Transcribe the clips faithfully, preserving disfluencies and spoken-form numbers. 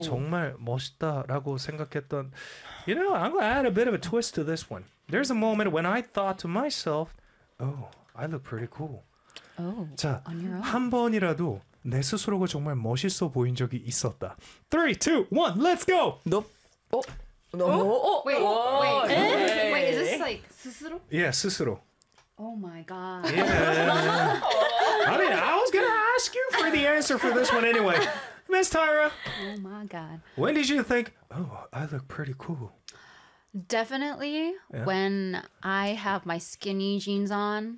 정말 멋있다라고 생각했던. You know, I'm gonna add a bit of a twist to this one. There's a moment when I thought to myself, oh, I look pretty cool. Oh, 자, on your own. 한 번이라도 내 스스로가 정말 멋있어 보인 적이 있었다. three, two, one, let's go! Nope. 어? No. 어? Wait, 와, wait, 예. wait, is this like 스스로? Yeah, 스스로. Oh my god. Yeah. I mean, I was gonna ask you for the answer for this one anyway. Miss Tyra, Oh my god. when did you think, oh, I look pretty cool? Definitely Yeah. when I have my skinny jeans on.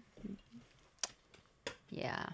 Yeah.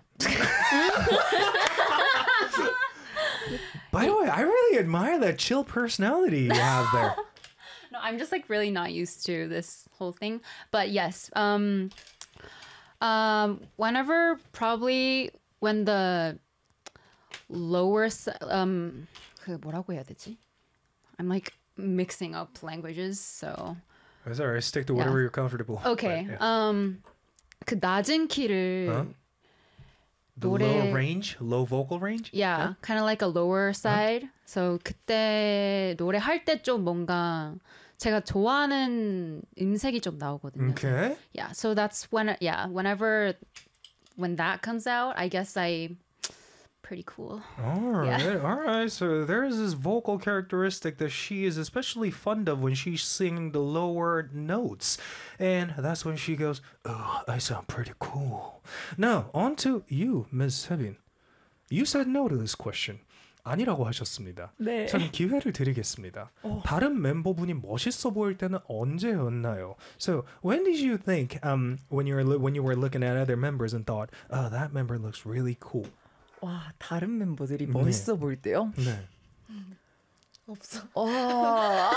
By the way, I really admire that chill personality you have there. No, I'm just like really not used to this whole thing. But yes, um um whenever probably when the lower s- um 그 뭐라고 해야 되지? I'm like mixing up languages, so That's all right. Stick to whatever Yeah. you're comfortable. okay. But, yeah. Um 그 낮은 키를 Huh? The 노래- low range, low vocal range. yeah, kind of like a lower side. So 그때 노래 할 때 좀 뭔가 제가 좋아하는 음색이 좀 나오거든요. Okay. Yeah, so that's when yeah, whenever when that comes out, I guess I pretty cool. All right, Yeah. all right. So there's this vocal characteristic that she is especially fond of when she's singing the lower notes. And that's when she goes, oh, I sound pretty cool. Now, on to you, Miz Sebin. You said no to this question. 아니라고 하셨습니다. 네. 전 기회를 드리겠습니다. 다른 멤버분이 멋있어 보일 때는 언제였나요? So, when did you think, um, when you were lo- when you were looking at other members and thought, oh, that member looks really cool? 와, 다른 멤버들이 멋있어 보일 때요? 네. 없어. 와.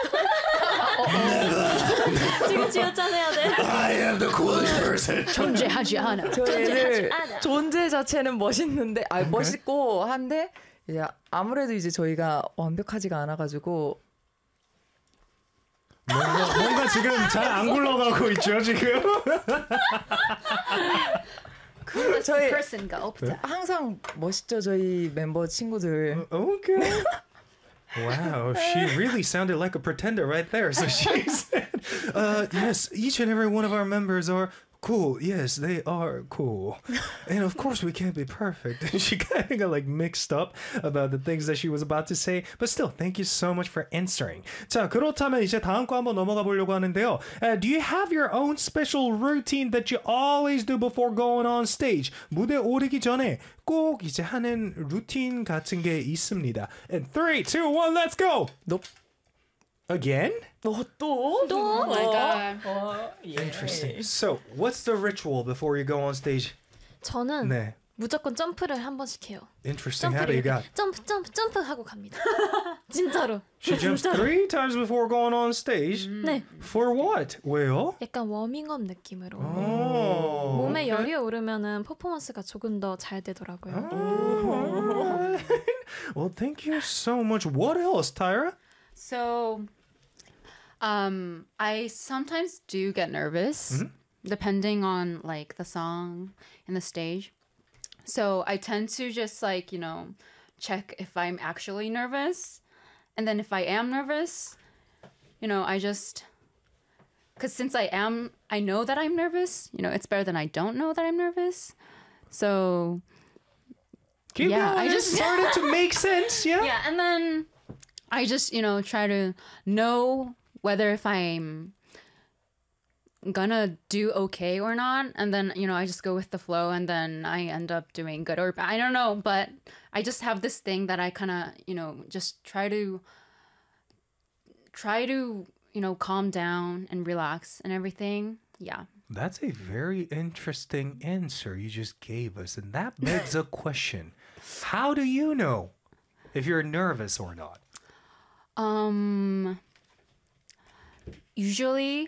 지금 지어짜내야 돼. I am the coolest person. 존재하지 않아. 저희를 않아. 존재 자체는 멋있는데 아 멋있고 한데 이제 아무래도 이제 저희가 완벽하지가 않아가지고 뭔가, 뭔가 지금 잘 안 굴러가고 있죠 지금. coolest 저희- person가 없다. 항상 멋있죠 저희 멤버 친구들. Okay. Wow, she really sounded like a pretender right there. So she said, uh, yes, each and every one of our members are cool. Yes, they are cool. And of course we can't be perfect. She kind of got like mixed up about the things that she was about to say. But still, thank you so much for answering. 자, 그렇다면 이제 다음 거 한번 넘어가 보려고 하는데요. Uh, do you have your own special routine that you always do before going on stage? 무대 오르기 전에 꼭 이제 하는 루틴 같은 게 있습니다. And three, two, one, let's go. Nope. Again? 너 또? 또? Oh my god. 어, 예. Interesting. So, what's the ritual before you go on stage? 저는 네. 무조건 점프를 한 번씩 해요. Interesting. How do you got? 점프 점프 점프 하고 갑니다. 진짜로. She jumps three times before going on stage. 네. For what? 왜요? 약간 워밍업 느낌으로. Oh. 몸에 열이 오르면은 퍼포먼스가 조금 더 잘 되더라고요. Alright. Well, thank you so much. What else, Tyra? So, um, I sometimes do get nervous, depending on like the song and the stage. So I tend to just like, you know, check if I'm actually nervous. And then if I am nervous, you know, I just, because since I am, I know that I'm nervous, you know, it's better than I don't know that I'm nervous. So, Keep Yeah, going. I just- started to make sense. Yeah. yeah, and then I just, you know, try to know whether if I'm gonna do okay or not, and then, you know, I just go with the flow, and then I end up doing good or bad. I don't know, but I just have this thing that I kind of, you know, just try to try to, you know, calm down and relax and everything. Yeah. That's a very interesting answer you just gave us. And that begs a question. How do you know if you're nervous or not? Um usually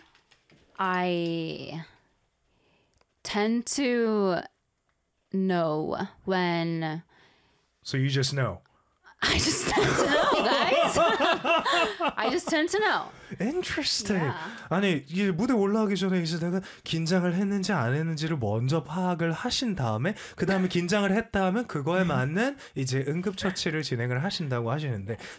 I tend to know when So you just know. I just tend to know, guys. I just tend to know. Interesting. Yeah. 아니 이 무대 올라가기 전에 이제 내가 긴장을 했는지 안 했는지를 먼저 파악을 하신 다음에 그 다음에 긴장을 했다 하면 그거에 맞는 이제 응급처치를 진행을 하신다고 하시는데